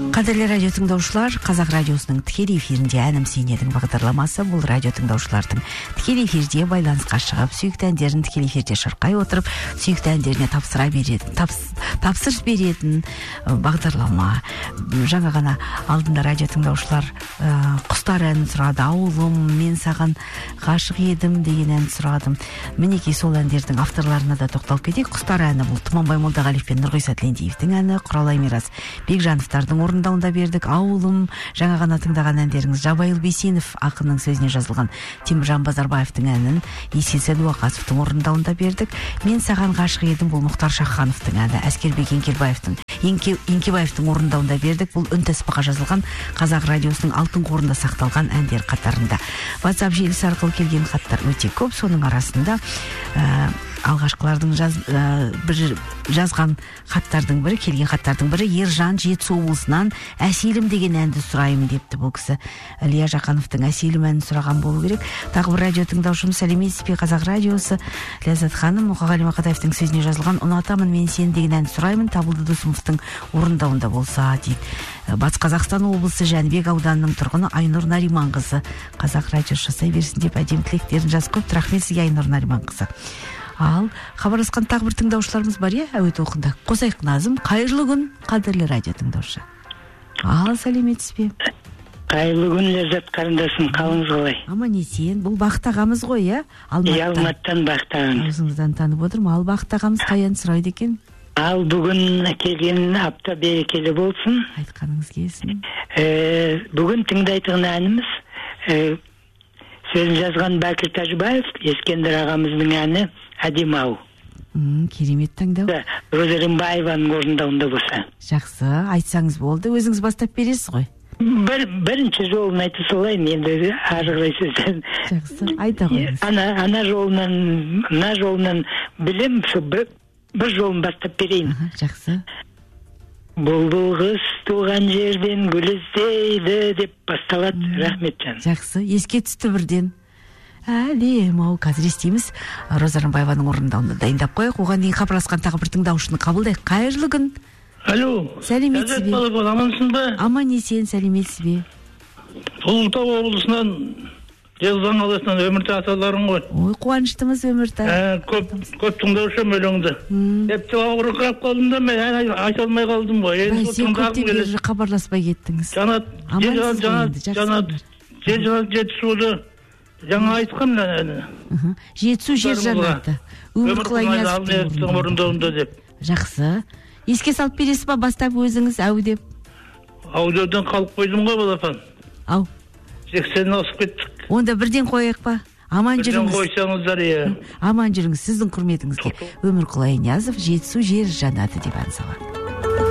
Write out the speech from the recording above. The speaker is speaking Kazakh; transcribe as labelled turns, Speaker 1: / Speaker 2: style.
Speaker 1: Қадірлі радио тыңдаушылар, Қазақ радиосының тікелей эфирінде әнім сен едің бағдарламасы. Бұл радио тыңдаушылардың тікелей эфирде байланысқа шығып, сүйікті әндерін тікелей эфирде шырқай отырып, сүйікті әндеріне тапсырыс беретін бағдарлама. Жаңа ғана алдында радио тыңдаушылар құстар әнін сұрады. Ауылым, мен саған ғашық едім деген ән сұрадым. Мінекей сол әндердің авторларына да тоқталып кетейік. Құстар әні бұл Тұманбай Молдағалиев пен Нұрғиса Тілендиевтің әні, Құралай Мирас Бекжановтардың орындауында бердік. Ауылым, жаңа ғана тыңдаған әндеріңіз Жабайыл Бейсенов ақынның сөзіне жазылған Теміржан Базарбаевтың әнін Есен Сәдуақасовтың орындауында бердік. Мен саған ғашық едім, бұл Мұхтар Шахановтың әні, Әскербек Еңкебаевтың орындауында бердік. Бұл үнтаспаға жазылған Қазақ радиосының алтын қорында сақталған әндер қатарында. WhatsApp желісі арқылы келген хаттар өте көп. Соның арасында алғашқылардың жазған хаттардың бірі, келген хаттардың бірі Ержан Жетісу облысынан Әселім деген әнді сұраймын депті бұл кісі. Илья Жақановтың Әселім әнін сұраған болу керек. Тағы бір радио тыңдаушымыз, сәлеметсіз бе Қазақ радиосы, Ләззат ханым, Мұқағали Мақатаевтың сөзіне жазылған ұнатамын мен сені деген әнді сұраймын, Табылды Досымовтың орындауында болса дейді. Батыс Қазақстан облысы Жәнібек ауданының тұрғыны Айнұр Нариманқызы, Қазақ радиосы жасай берсін деп әдемі тілектерін жазып қойыпты. Рахмет сізге, Айнұр Нариманқызы. Ал хабарласқан тағы бір тыңдаушыларымыз бар, әует оқында. Қосайық Назым, қайырлы күн, қадірлі радио тыңдаушы. Ал сәлеметсіз бе?
Speaker 2: Қайырлы күн, Ләззат қарындасым, қалыңыз қалай?
Speaker 1: Аман есен, бұл Бақыт ағамыз ғой,
Speaker 2: Алматыдан Бақыт ағамыз.
Speaker 1: Аузыңыздан танып отырмын. Ал Бақыт ағамыз қай ән сұрайды екен?
Speaker 2: Ал бүгін келген апта берекелі болсын.
Speaker 1: Айтқаныңыз келсін.
Speaker 2: Бүгін тыңдайтын әніміз сөзін жазған Бәкір Тәжібаев, Ескендір ағамыздың әні Әдемі-ау.
Speaker 1: Керемет таңдау.
Speaker 2: Роза Рымбаеваның орындауында болса.
Speaker 1: Жақсы, айтсаңыз болды. Өзіңіз бастап бересіз ғой.
Speaker 2: Бірінші жолын айта салайын, енді арығырай сөзден.
Speaker 1: Жақсы, айта қойыңыз.
Speaker 2: Ана жолынан, мына жолынан білем, бір жолын бастап берейін.
Speaker 1: Жақсы.
Speaker 2: Бұлбұл қыз туған жерден гүл іздейді деп басталады. Рахмет жан.
Speaker 1: Жақсы, еске түсті бірден. Әлем-ау, қазір естейміз. Роза Рымбаеваның орындауында дайындап қойық. Оған дейін хабарласқан тағы бір тыңдаушыны қабылдайық. Қайырлы күн.
Speaker 2: Алло.
Speaker 1: Сәлеметсіз бе?
Speaker 2: Амансың ба?
Speaker 1: Аман есен, сәлеметсіз бе?
Speaker 2: Ұлытау облысынан, Желзан қаласынан Өміртай аталарың ғой.
Speaker 1: Ой, қуаныштымыз Өміртай.
Speaker 2: Көп тыңдаушым өлеңді. Депті ауырқырап қалдым да, мен айта алмай қалдым ғой.
Speaker 1: Сен көптен бері хабарласпай кеттіңіз.
Speaker 2: Жанат Жетісуды жаңа айтқам әні.
Speaker 1: Жетісу жер жанаты. Өмірқұлай Ниязовтың
Speaker 2: орындауында деп.
Speaker 1: Жақсы. Еске салып бересіз ба, бастап өзіңіз әу деп?
Speaker 2: Аудиодан қалып қойдым ғой балапан.
Speaker 1: Ау.
Speaker 2: 80 асып кеттік.
Speaker 1: Онда бірден қояйық па? Аман жүріңіз.
Speaker 2: Бірден қойсаңыздар,
Speaker 1: Аман жүріңіз, сіздің құрметіңізге. Өмірқұлай Ниязов Жетісу жер жанаты деп ән салады.